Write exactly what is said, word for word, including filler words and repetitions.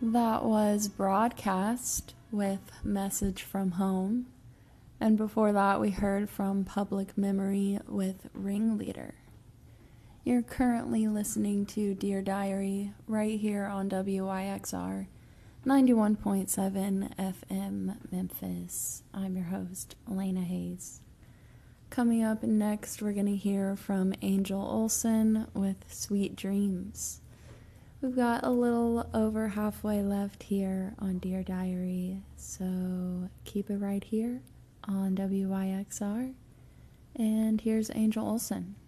That was Broadcast with Message from Home. And before that, we heard from Public Memory with Ringleader. You're currently listening to Dear Diary right here on W I X R ninety-one point seven F M Memphis. I'm your host, Elena Hayes. Coming up next, we're going to hear from Angel Olsen with Sweet Dreams. We've got a little over halfway left here on Dear Diary, so keep it right here on W I X R. And here's Angel Olsen.